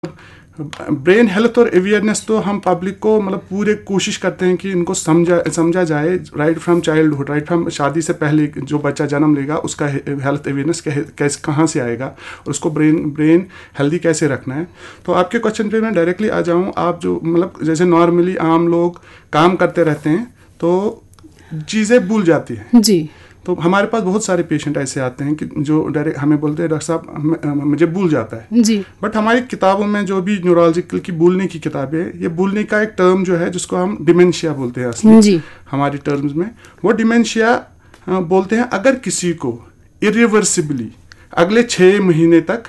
Brain health और awareness तो हम पब्लिक को मतलब पूरे कोशिश करते हैं कि इनको समझा जाए right from childhood, right from शादी से पहले जो बच्चा जन्म लेगा उसका हेल्थ अवेयरनेस कैसे कहाँ से आएगा और उसको ब्रेन हेल्दी कैसे रखना है. तो आपके क्वेश्चन पे मैं डायरेक्टली आ जाऊँ. आप जो मतलब जैसे नॉर्मली आम लोग काम करते रहते हैं तो चीज़ें भूल जाती हैं जी. तो हमारे पास बहुत सारे पेशेंट ऐसे आते हैं कि जो डायरेक्ट हमें बोलते हैं डॉक्टर साहब मुझे भूल जाता है जी. बट हमारी किताबों में जो भी न्यूरोलॉजिकल की भूलने की किताबें है, ये भूलने का एक टर्म जो है जिसको हम डिमेंशिया बोलते हैं असली जी. हमारी टर्म्स में. वो डिमेंशिया बोलते हैं अगर किसी को इरिवर्सिबली अगले 6 महीने तक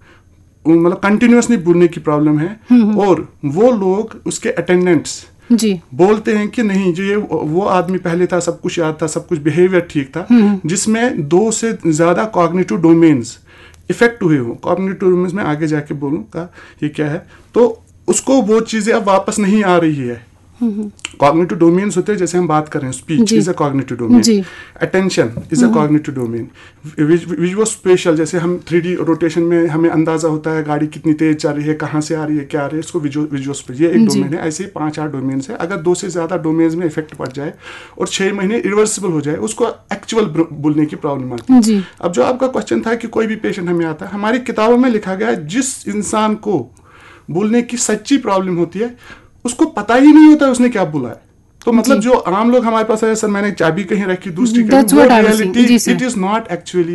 मतलब कंटिन्यूसली भूलने की प्रॉब्लम है और वो लोग उसके अटेंडेंट्स जी. बोलते हैं कि नहीं जो ये वो आदमी पहले था, सब कुछ याद था, सब कुछ बिहेवियर ठीक था, जिसमें 2 से ज़्यादा कॉग्निटिव डोमेन्स इफेक्ट हुए हो. कॉग्निटिव डोमेन्स में आगे जाके बोलूँगा ये क्या है. तो उसको वो चीज़ें अब वापस नहीं आ रही है. कॉग्निटिव डोमेन्स होते हैं जैसे हम बात कर रहे हैं speech is a cognitive domain, attention is a cognitive domain, visual special जैसे हम 3D रोटेशन में हमें अंदाजा होता है गाड़ी कितनी तेज चल रही है, कहाँ से आ रही है, क्या आ रही है, इसको विजुअल स्पेशल ये एक डोमेन है. ऐसे ही 5-8 डोमेन्स है. अगर 2 से ज़्यादा डोमेन्स में इफेक्ट पड़ जाए और 6 महीने रिवर्सिबल हो जाए उसको एक्चुअल भूलने की प्रॉब्लम आती है. अब जो आपका क्वेश्चन था कि कोई भी पेशेंट हमें आता है, हमारी किताबों में लिखा गया है जिस इंसान को भूलने की सच्ची प्रॉब्लम होती है उसको पता ही नहीं होता है उसने क्या बोला है. तो मतलब जो आम लोग हमारे पास है, सर मैंने चाबी कहीं रखी दूसरी कहीं, वो reality it is not actually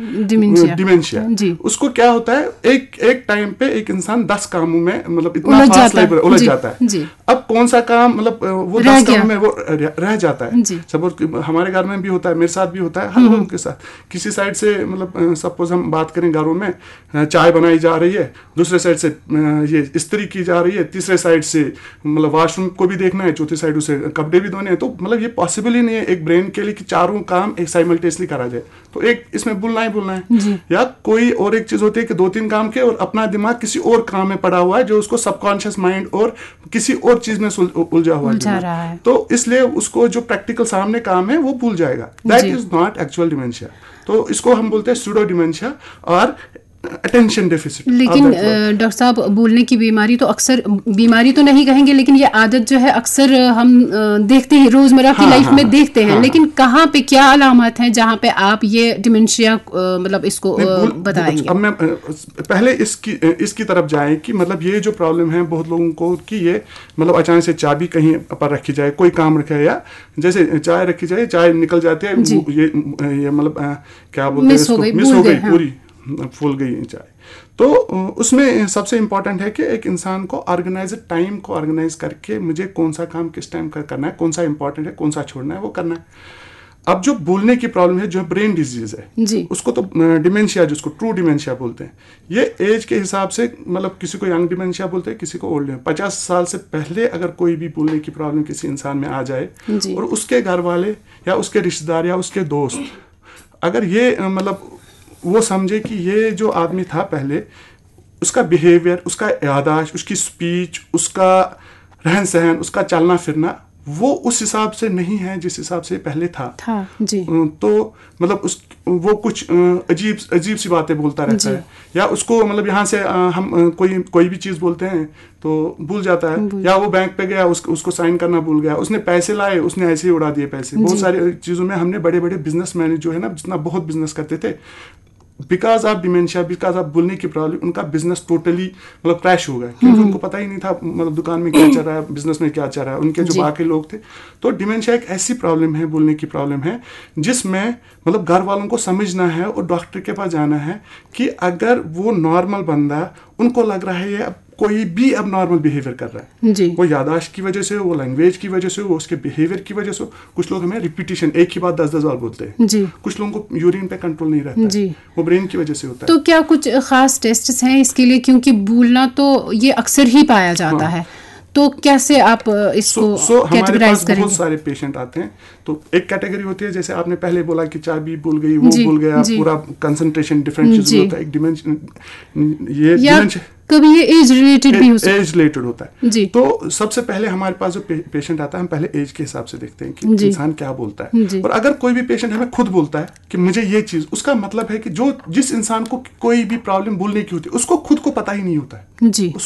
dementia. उसको क्या होता है एक टाइम पे एक इंसान 10 कामों में मतलब इतना फास्ट उलझ जाता है. अब कौन सा काम मतलब वो 10 कामों में वो रह जाता है. सब हमारे घर में भी होता है, मेरे साथ भी होता है, हर लोगों के साथ. किसी साइड से मतलब सपोज हम बात करें घरों में चाय बनाई जा रही है, दूसरे साइड से ये इस्त्री की जा रही है, तीसरे साइड से मतलब वॉशरूम को भी देखना है, चौथी साइड उसे कपड़े भी धोने हैं. तो मतलब ये पॉसिबल ही नहीं है एक ब्रेन के लिए कि चारों काम एक साइमल्टेनियसली करा जाए. तो एक इसमें भूलना ही भूलना है. या कोई और एक चीज होती है कि 2-3 काम के और अपना दिमाग किसी और काम में पड़ा हुआ है जो उसको सबकॉन्शियस माइंड और किसी और चीज में उलझा हुआ है. तो इसलिए उसको जो प्रैक्टिकल सामने काम है वो भूल जाएगा. That is not actual dementia. तो इसको हम बोलते हैं सूडो डिमेंशिया और अटेंशन डेफिसिट. लेकिन डॉक्टर साहब भूलने की बीमारी तो अक्सर बीमारी तो नहीं कहेंगे लेकिन ये आदत जो है अक्सर हम देखते हैं रोजमर्रा की लाइफ में देखते हैं. लेकिन कहाँ पे क्या अलामत हैं जहाँ पे आप ये डिमेंशिया मतलब इसको बताएंगे. अब मैं पहले इसकी तरफ जाएं कि मतलब ये जो प्रॉब्लम है बहुत लोगों को कि ये मतलब अचानक से चाबी कहीं पर रखी जाए, कोई काम रखा है या जैसे चाय रखी जाए, चाय निकल जाती है, ये मतलब क्या बोलते हैं मिस हो गई पूरी फूल गई चाय. तो उसमें सबसे इम्पॉर्टेंट है कि एक इंसान को ऑर्गेनाइज टाइम को ऑर्गेनाइज करके मुझे कौन सा काम किस टाइम करना है, कौन सा इंपॉर्टेंट है, कौन सा छोड़ना है, वो करना है. अब जो भूलने की प्रॉब्लम है जो ब्रेन डिजीज है उसको तो डिमेंशिया जिसको ट्रू डिमेंशिया बोलते हैं. ये एज के हिसाब से मतलब किसी को यंग डिमेंशिया बोलते हैं, किसी को ओल्ड. 50 साल से पहले अगर कोई भी भूलने की प्रॉब्लम किसी इंसान में आ जाए और उसके घर वाले या उसके रिश्तेदार या उसके दोस्त अगर ये मतलब वो समझे कि ये जो आदमी था पहले उसका बिहेवियर, उसका याददाश्त, उसकी स्पीच, उसका रहन सहन, उसका चलना फिरना वो उस हिसाब से नहीं है जिस हिसाब से पहले था जी. तो मतलब वो कुछ अजीब सी बातें बोलता रहता है या उसको मतलब यहाँ से हम कोई भी चीज़ बोलते हैं तो भूल जाता है. या वो बैंक पे गया उसको साइन करना भूल गया, उसने पैसे लाए उसने ऐसे ही उड़ा दिए पैसे. बहुत सारी चीज़ों में हमने बड़े बड़े बिजनेसमैन जो है ना जितना बहुत बिजनेस करते थे because of dementia, because of भूलने की प्रॉब्लम उनका बिजनेस टोटली मतलब क्रैश हो गया क्योंकि उनको पता ही नहीं था मतलब दुकान में क्या चल रहा है, बिजनेस में क्या चल रहा है. उनके जो बाकी लोग थे. तो डिमेंशिया एक ऐसी प्रॉब्लम है, भूलने की प्रॉब्लम है जिसमें मतलब घर वालों को समझना है और डॉक्टर के पास जाना है कि अगर वो नॉर्मल बंदा उनको लग रहा है ये कोई भी अब नॉर्मल बिहेवियर कर रहा है वो याददाश्त की वजह से, वो लैंग्वेज की वजह से, वो उसके बिहेवियर की वजह से. कुछ लोग हमें रिपीटिशन एक ही बात 10-10 बार बोलते हैं. कुछ लोगों को यूरिन पे कंट्रोल नहीं रहता है, वो ब्रेन की वजह से होता है. तो क्या कुछ खास टेस्ट्स हैं इसके लिए क्योंकि भूलना तो ये अक्सर ही पाया जाता है तो कैसे आप इसको कैटेगराइज करेंगे? बहुत सारे पेशेंट आते हैं तो एक कैटेगरी होती है जैसे आपने पहले बोला कि चाबी भूल गई, वो भूल गया, पूरा कंसंट्रेशन डिफरेंट चीज होता है. एक डिमेंशिया कभी ये एज रिलेटेड भी एज रिलेटेड होता है जी. तो सबसे पहले हमारे पास जो पेशेंट आता है हम पहले एज के हिसाब से देखते हैं कि इंसान क्या बोलता है. और अगर कोई भी पेशेंट हमें खुद बोलता है कि मुझे ये चीज, उसका मतलब है कि जिस इंसान को कोई भी प्रॉब्लम भूलने की होती है उसको खुद को पता ही नहीं होता है जी.